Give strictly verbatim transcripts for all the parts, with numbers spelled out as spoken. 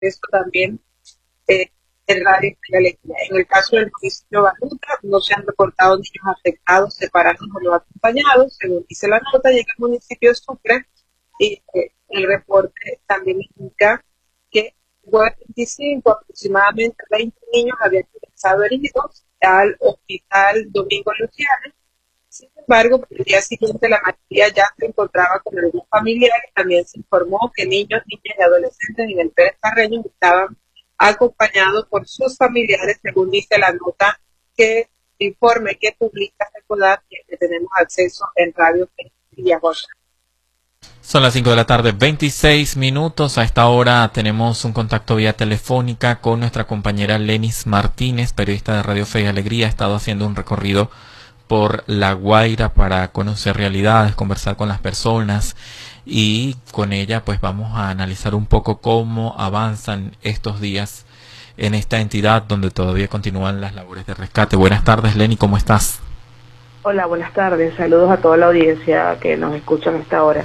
acceso también eh, el radio y la alegría. En el caso del municipio de Baruta, no se han reportado niños afectados, separados o no acompañados, según dice la nota, y en el municipio de Sucre, y eh, el reporte también indica que jueves veinticinco, aproximadamente veinte niños habían ingresado heridos al hospital Domingo Luciano. Sin embargo, por el día siguiente la mayoría ya se encontraba con algún familiar. También se informó que niños, niñas y adolescentes en el Pérez Carreño estaban acompañados por sus familiares, según dice la nota que informe que publica Recordar, que tenemos acceso en Radio Villagosa. Son las cinco de la tarde, veintiséis minutos. A esta hora tenemos un contacto vía telefónica con nuestra compañera Lenis Martínez, periodista de Radio Fe y Alegría. Ha estado haciendo un recorrido por La Guaira para conocer realidades, conversar con las personas, y con ella pues vamos a analizar un poco cómo avanzan estos días en esta entidad donde todavía continúan las labores de rescate. Buenas tardes, Leni, ¿cómo estás? Hola, buenas tardes. Saludos a toda la audiencia que nos escuchan a esta hora.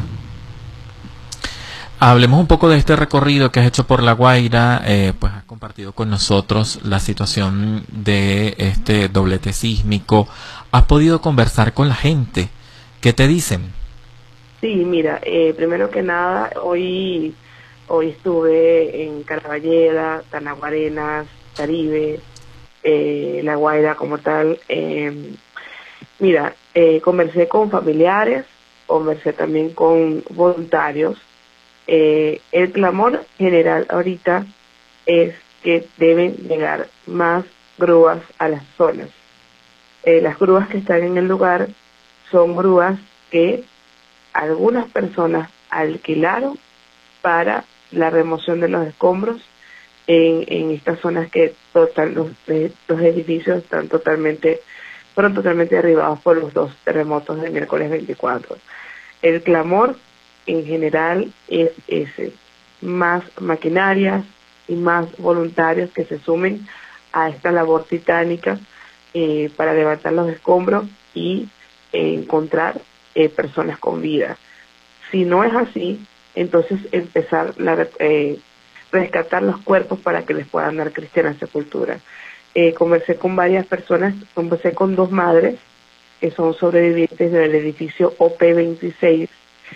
Hablemos un poco de este recorrido que has hecho por La Guaira. Eh, pues has compartido con nosotros la situación de este doblete sísmico. ¿Has podido conversar con la gente? ¿Qué te dicen? Sí, mira, eh, primero que nada, hoy hoy estuve en Caraballeda, Tanaguarenas, Caribe, eh, La Guaira como tal. Eh, mira, eh, conversé con familiares, conversé también con voluntarios. Eh, el clamor general ahorita es que deben llegar más grúas a las zonas. Eh, las grúas que están en el lugar son grúas que algunas personas alquilaron para la remoción de los escombros en, en estas zonas que total, los, los edificios están totalmente, fueron totalmente derribados por los dos terremotos del miércoles veinticuatro. El clamor en general es ese, más maquinarias y más voluntarios que se sumen a esta labor titánica eh, para levantar los escombros y eh, encontrar eh, personas con vida. Si no es así, entonces empezar la eh, rescatar los cuerpos para que les puedan dar cristiana sepultura. Eh, conversé con varias personas, conversé con dos madres que son sobrevivientes del edificio O P veintiséis.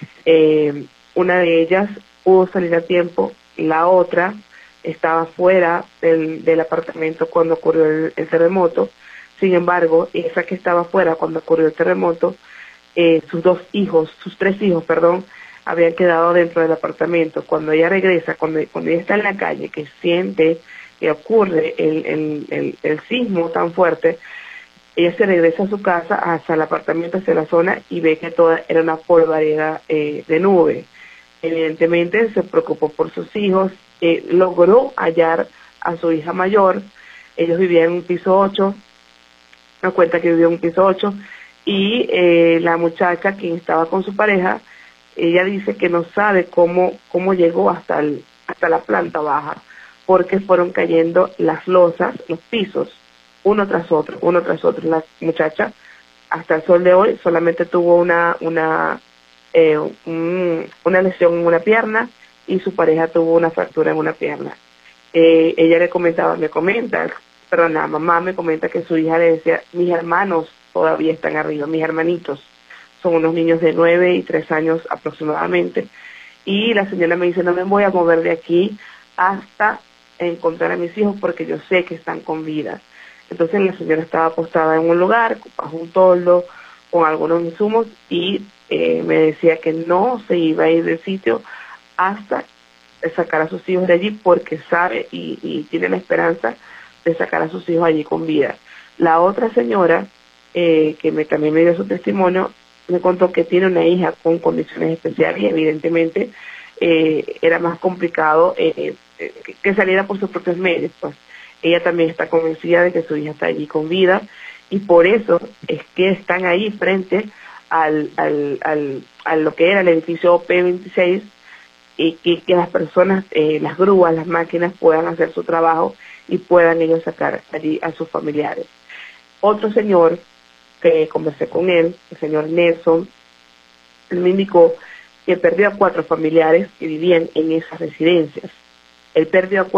Eh, una de ellas pudo salir a tiempo, la otra estaba fuera del, del apartamento cuando ocurrió el, el terremoto. Sin embargo, esa que estaba fuera cuando ocurrió el terremoto, eh, sus dos hijos, sus tres hijos, perdón, habían quedado dentro del apartamento. Cuando ella regresa, cuando, cuando ella está en la calle, que siente que ocurre el, el, el, el sismo tan fuerte, ella se regresa a su casa, hasta el apartamento, hacia la zona, y ve que toda era una polvareda eh, de nube. Evidentemente se preocupó por sus hijos, eh, logró hallar a su hija mayor. Ellos vivían en un piso ocho, me cuenta que vivía en un piso ocho, y eh, la muchacha, quien estaba con su pareja, ella dice que no sabe cómo, cómo llegó hasta, el, hasta la planta baja, porque fueron cayendo las losas, los pisos, uno tras otro, uno tras otro. La muchacha, hasta el sol de hoy, solamente tuvo una una eh, un, una lesión en una pierna, y su pareja tuvo una fractura en una pierna. Eh, ella le comentaba, me comenta, perdón, la mamá me comenta que su hija le decía, mis hermanos todavía están arriba, mis hermanitos, son unos niños de nueve y tres años aproximadamente, y la señora me dice, no me voy a mover de aquí hasta encontrar a mis hijos porque yo sé que están con vida. Entonces la señora estaba apostada en un lugar, bajo un toldo, con algunos insumos, y eh, me decía que no se iba a ir del sitio hasta sacar a sus hijos de allí, porque sabe y, y tiene la esperanza de sacar a sus hijos allí con vida. La otra señora, eh, que me, también me dio su testimonio, me contó que tiene una hija con condiciones especiales, y evidentemente eh, era más complicado eh, eh, que saliera por sus propios medios, pues. Ella también está convencida de que su hija está allí con vida, y por eso es que están ahí frente al, al, al, a lo que era el edificio O P veintiséis, y que, que las personas, eh, las grúas, las máquinas puedan hacer su trabajo y puedan ellos sacar allí a sus familiares. Otro señor que conversé con él, el señor Nelson, él me indicó que perdió a cuatro familiares que vivían en esas residencias. Él perdió a